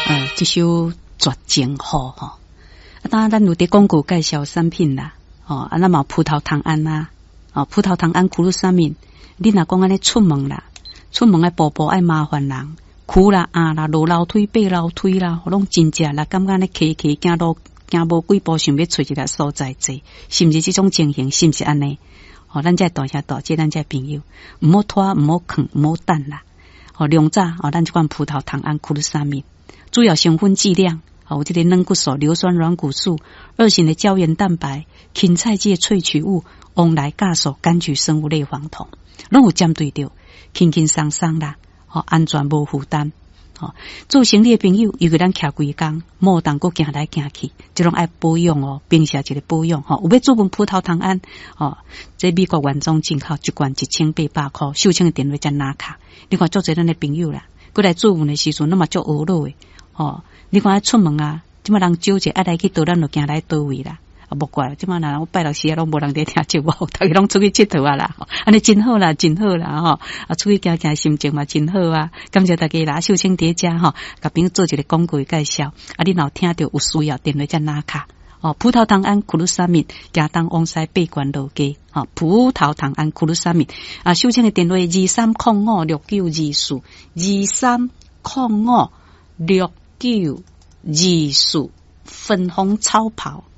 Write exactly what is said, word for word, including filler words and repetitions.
呃，这首绝情好吼。啊，当然咱有伫广告介绍产品啦，哦，啊，那么葡萄糖胺啊，哦，葡萄糖胺苦鲁沙敏，你若讲安尼出门啦，出门爱步步爱麻烦人，苦啦啊啦，落楼梯爬楼梯啦，拢真正啦，感觉咧骑骑行路行无几步，想要找一个所在坐，是毋是这种情形？是毋是安尼？哦，咱这大兄大姐，咱这朋友，毋好拖，毋好囥，毋好等啦。哦，两早哦，咱这款葡萄糖胺苦鲁沙敏，主要成分剂量。哦，有这个软骨素、硫酸软骨素、二型的胶原蛋白、芹菜芥萃取物、翁来酵素、柑橘生物类黄酮，拢有针对着轻轻松松啦，哦，安全无负担。哦，做生理的朋友，尤其咱徛规工，莫当个行来行去，这种爱保养哦，平时一个保养吼、哦。有要做份葡萄糖胺哦，这美国原装进口一罐一千八百块，秀清的电话才拿卡。你看做侪咱的朋友啦，过来做份的时阵，那么足学老的哦。你看出门啊，即马人少者爱来去倒，咱就行来倒位啦。啊，无怪，即马若我拜六时啊，拢无人伫听节目，大家拢出去佚佗啊啦，安尼真好啦，真好啦吼！啊，出去行行心情嘛真好啊！感谢大家啦，秀清伫遮吼，甲朋友做一个广告介绍。啊，你若听到有需要，电话才拿卡哦。葡萄糖胺苦鲁沙敏，加当往西八关路街哦。葡萄糖胺苦鲁沙敏啊，秀清的电话二三零五六九二四二三零五六九二四，芬芳超跑。